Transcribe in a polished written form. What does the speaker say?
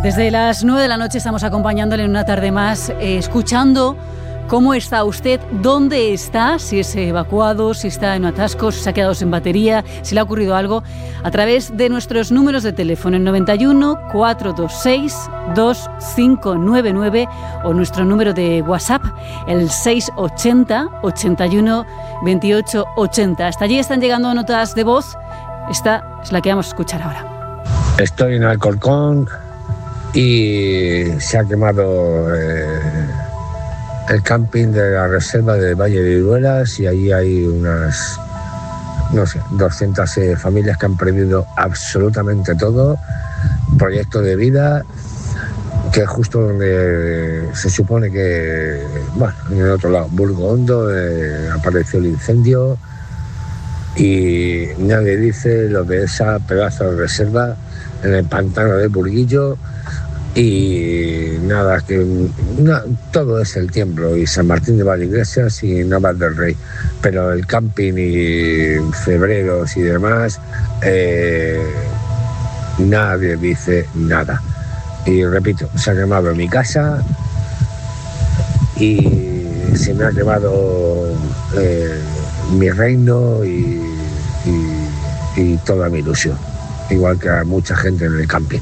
Desde las 9 de la noche estamos acompañándole en una tarde más, escuchando cómo está usted, dónde está, si es evacuado, si está en atascos, si se ha quedado sin batería, si le ha ocurrido algo, a través de nuestros números de teléfono, el 91 426 2599 o nuestro número de WhatsApp, el 680 81 28 80. Hasta allí están llegando notas de voz. Esta es la que vamos a escuchar ahora. Estoy en Alcorcón y se ha quemado el camping de la reserva del Valle de Iruelas, y ahí hay unas, 200 familias que han perdido absolutamente todo, proyecto de vida, que es justo donde se supone que, en el otro lado, Burgo Hondo, apareció el incendio, y nadie dice lo de esa pedazo de reserva en el pantano de Burguillo. Y nada, todo es el Tiemblo y San Martín de Valdeiglesias y Navas del Rey, pero el camping y Febreros y demás, nadie dice nada. Y repito, se ha quemado mi casa y se me ha quemado mi reino y toda mi ilusión, igual que a mucha gente en el camping.